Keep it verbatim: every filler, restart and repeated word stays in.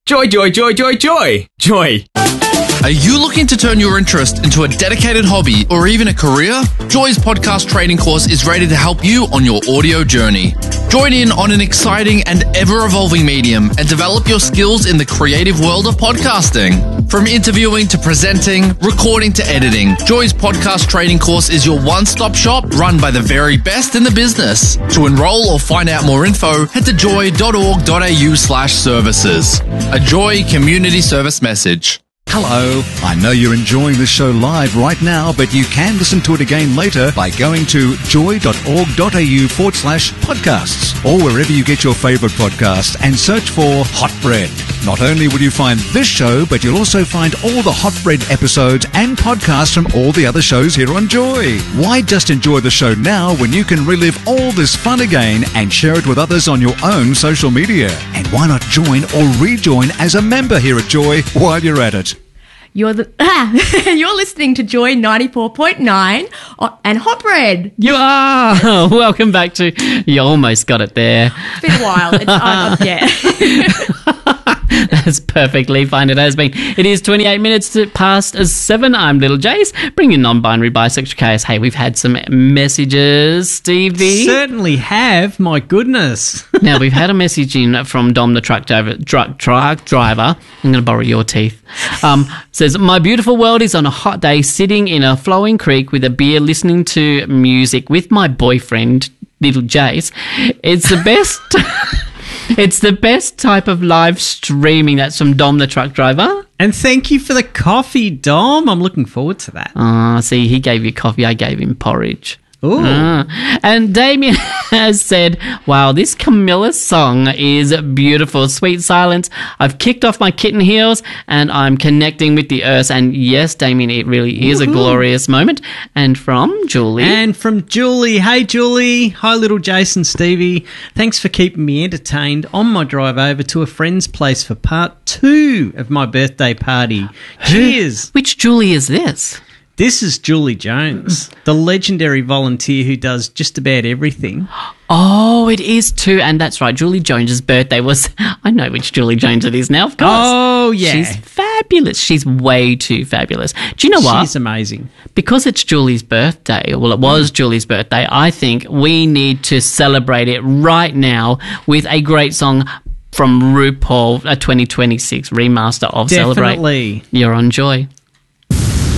Joy, joy, joy, joy, joy. Joy. Are you looking to turn your interest into a dedicated hobby or even a career? Joy's podcast training course is ready to help you on your audio journey. Join in on an exciting and ever-evolving medium and develop your skills in the creative world of podcasting. From interviewing to presenting, recording to editing, Joy's podcast training course is your one-stop shop run by the very best in the business. To enroll or find out more info, head to joy.org.au slash services. A Joy community service message. Hello. I know you're enjoying this show live right now, but you can listen to it again later by going to joy.org.au forward slash podcasts or wherever you get your favorite podcasts and search for Hot Bread. Not only will you find this show, but you'll also find all the Hot Bread episodes and podcasts from all the other shows here on Joy. Why just enjoy the show now when you can relive all this fun again and share it with others on your own social media? And why not join or rejoin as a member here at Joy while you're at it? You're the ah, you're listening to Joy ninety-four point nine and Hot Bread. You are. Welcome back to. You almost got it there. It's been a while. It's, uh, yeah. That's perfectly fine. It has been. It is twenty-eight minutes to past seven. I'm Little Jace, bringing non-binary bisexual chaos. Hey, we've had some messages, Stevie. Certainly have. My goodness. Now, we've had a message in from Dom, the truck driver. Truck, truck driver. I'm going to borrow your teeth. Um, says, my beautiful world is on a hot day sitting in a flowing creek with a beer listening to music with my boyfriend, Little Jace. It's the best... It's the best type of live streaming. That's from Dom, the truck driver. And thank you for the coffee, Dom. I'm looking forward to that. Ah, uh, see, he gave you coffee. I gave him porridge. Ooh. Uh, and Damien has said, wow, this Camilla song is beautiful. Sweet silence. I've kicked off my kitten heels and I'm connecting with the earth. And yes, Damien, it really is Woohoo. a glorious moment. And from Julie. And from Julie. Hey, Julie. Hi, Little Jason, Stevie. Thanks for keeping me entertained on my drive over to a friend's place for part two of my birthday party. Cheers. Which Julie is this? This is Julie Jones, the legendary volunteer who does just about everything. Oh, it is too. And that's right. Julie Jones's birthday was... I know which Julie Jones it is now, of course. Oh, yeah. She's fabulous. She's way too fabulous. Do you know what? She's amazing. Because it's Julie's birthday, well, it was mm. Julie's birthday, I think we need to celebrate it right now with a great song from RuPaul, a twenty twenty-six remaster of Definitely. Celebrate. You're on Joy.